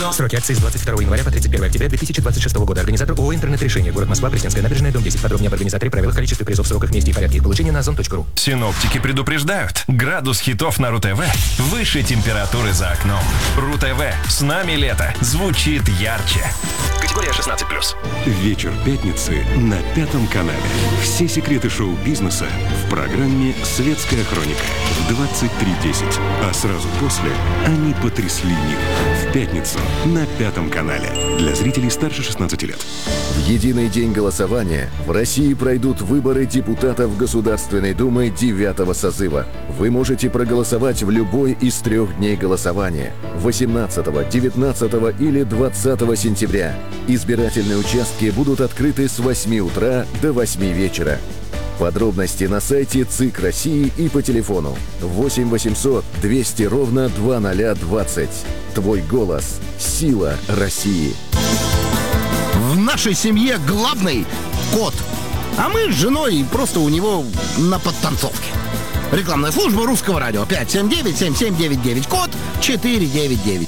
Сроки акции с 22 января по 31 октября 2026 года. Организатор ООО «Интернет-решение». Город Москва, Пресненская набережная, дом 10. Подробнее об организаторе, правилах, количестве призов, сроках, месте и порядке их получения на озон.ру. Синоптики предупреждают. Градус хитов на РУ-ТВ выше температуры за окном. РУ-ТВ. С нами лето. Звучит ярче. Категория 16+. Вечер пятницы на Пятом канале. Все секреты шоу-бизнеса в программе «Светская хроника» в 23:10. А сразу после они потрясли мир. В пятницу на Пятом канале. Для зрителей старше 16 лет. В единый день голосования в России пройдут выборы депутатов Государственной Думы 9-го созыва. Вы можете проголосовать в любой из 3 дней голосования – 18, 19 или 20 сентября. Избирательные участки будут открыты с 8 утра до 8 вечера. Подробности на сайте ЦИК России и по телефону 8 800 200 ровно 2020. Твой голос – сила России. В нашей семье главный кот, а мы с женой просто у него на подтанцовке. Рекламная служба Русского радио 579-7799, код 499.